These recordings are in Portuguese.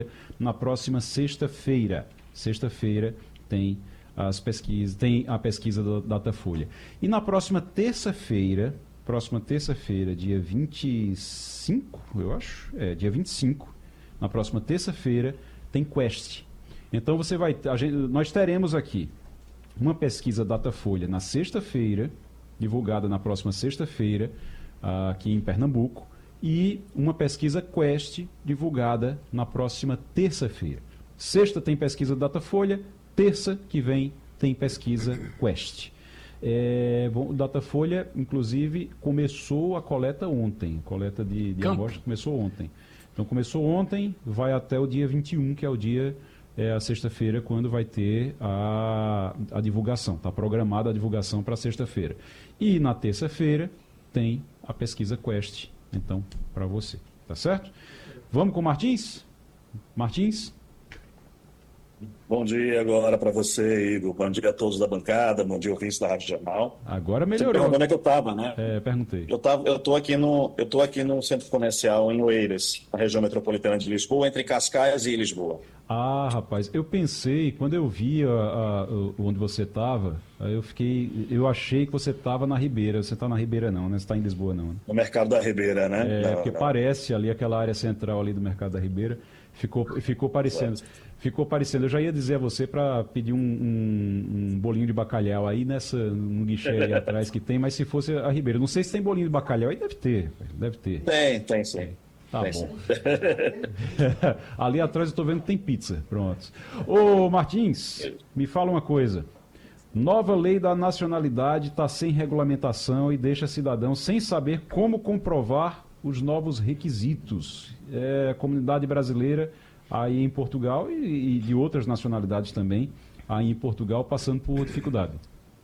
na próxima sexta-feira. Sexta-feira tem as pesquisas, tem a pesquisa do Datafolha. E na próxima terça-feira, dia 25, eu acho, dia 25, na próxima terça-feira, tem Quest. Então você vai, nós teremos aqui uma pesquisa Datafolha na sexta-feira, divulgada na próxima sexta-feira, aqui em Pernambuco, e uma pesquisa Quest divulgada na próxima terça-feira. Sexta tem pesquisa Datafolha, terça que vem tem pesquisa Quest. O Datafolha, inclusive, começou a coleta ontem. A coleta de amostra começou ontem. Então começou ontem, vai até o dia 21, que é o dia, a sexta-feira, quando vai ter a divulgação. Está programada a divulgação para sexta-feira. E na terça-feira tem a pesquisa Quest, então, para você. Tá certo? Vamos com o Martins? Martins? Bom dia agora para você, Igor. Bom dia a todos da bancada, bom dia ouvintes da Rádio Jornal. Agora melhorou. Onde é que eu estava, né? Perguntei. Eu tô aqui no centro comercial em Oeiras, na região metropolitana de Lisboa, entre Cascais e Lisboa. Ah, rapaz, eu pensei, quando eu vi onde você estava, eu achei que você estava na Ribeira. Você está na Ribeira não, né? Você está em Lisboa não, né? No Mercado da Ribeira, né? Porque parece ali aquela área central ali do Mercado da Ribeira, ficou parecendo. Ficou parecendo. Eu já ia dizer a você para pedir um bolinho de bacalhau aí no guichê ali atrás que tem, mas se fosse a Ribeira. Não sei se tem bolinho de bacalhau aí, deve ter. Tem sim. Tá bom. Ali atrás eu estou vendo que tem pizza. Pronto. Ô Martins, me fala uma coisa. Nova lei da nacionalidade está sem regulamentação e deixa cidadãos sem saber como comprovar os novos requisitos. A comunidade brasileira aí em Portugal e de outras nacionalidades também aí em Portugal passando por dificuldade.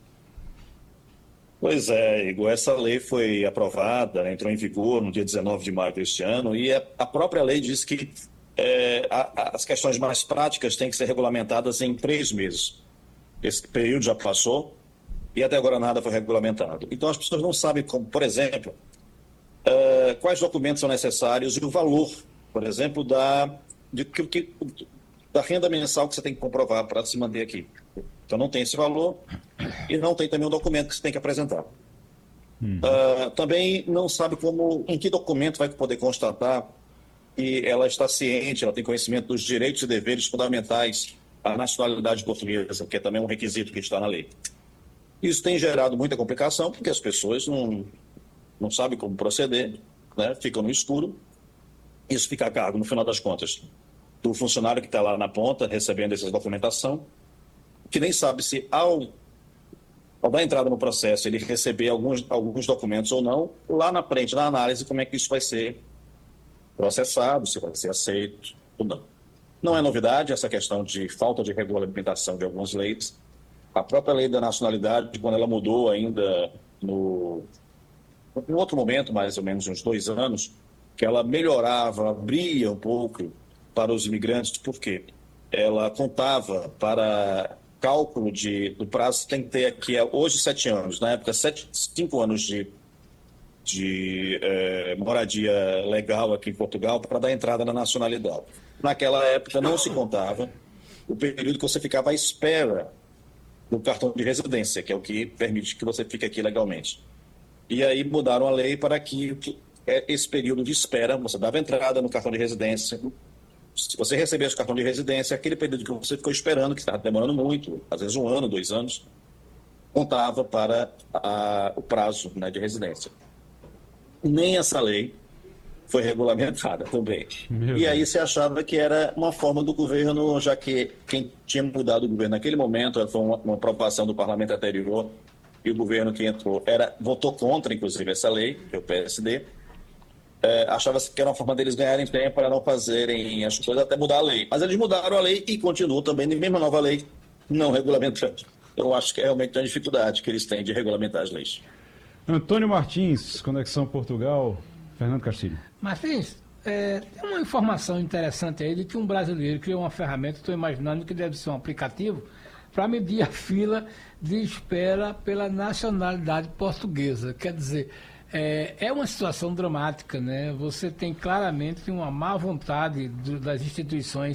Pois é, Igor, essa lei foi aprovada, entrou em vigor no dia 19 de maio deste ano, e a própria lei diz que as questões mais práticas têm que ser regulamentadas em 3 meses. Esse período já passou e até agora nada foi regulamentado. Então as pessoas não sabem como, por exemplo, quais documentos são necessários e o valor, por exemplo, da renda mensal que você tem que comprovar para se manter aqui. Então não tem esse valor e não tem também um documento que você tem que apresentar. Também não sabe em que documento vai poder constatar que ela está ciente, ela tem conhecimento dos direitos e deveres fundamentais à nacionalidade portuguesa, que é também um requisito que está na lei. Isso tem gerado muita complicação, porque as pessoas não sabem como proceder, né? Ficam no escuro. Isso fica a cargo, no final das contas, do funcionário que está lá na ponta, recebendo essa documentação, que nem sabe se, ao dar entrada no processo, ele receber alguns documentos ou não, lá na frente, na análise, como é que isso vai ser processado, se vai ser aceito ou não. Não é novidade essa questão de falta de regulamentação de algumas leis. A própria lei da nacionalidade, quando ela mudou ainda em outro momento, mais ou menos uns 2 anos, que ela melhorava, abria um pouco para os imigrantes, porque ela contava para cálculo do prazo, tem que ter aqui, hoje 7 anos, na época 5 anos de moradia legal aqui em Portugal para dar entrada na nacionalidade. Naquela época não se contava o período que você ficava à espera do cartão de residência, que é o que permite que você fique aqui legalmente. E aí mudaram a lei para que esse período de espera, você dava entrada no cartão de residência. Se você recebesse o cartão de residência, aquele período que você ficou esperando, que estava demorando muito, às vezes 1 ano, 2 anos, contava para o prazo, né, de residência. Nem essa lei foi regulamentada também. E aí se achava que era uma forma do governo, já que quem tinha mudado o governo naquele momento foi uma aprovação do parlamento anterior, e o governo que entrou votou contra, inclusive, essa lei, que é o PSD. Achava-se que era uma forma deles ganharem tempo para não fazerem as coisas até mudar a lei. Mas eles mudaram a lei e continuam também, mesmo a nova lei, não regulamentando. Eu acho que é realmente uma dificuldade que eles têm de regulamentar as leis. Antônio Martins, Conexão Portugal, Fernando Castilho. Martins, tem uma informação interessante aí de que um brasileiro criou uma ferramenta, estou imaginando que deve ser um aplicativo, para medir a fila de espera pela nacionalidade portuguesa. Quer dizer, é uma situação dramática, né? Você tem claramente uma má vontade das instituições